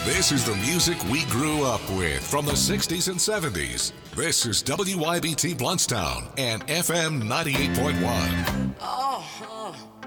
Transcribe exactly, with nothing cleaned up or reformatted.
This is the music we grew up with from the sixties and seventies. This is W Y B T Bluntstown and F M ninety-eight point one. Oh, oh.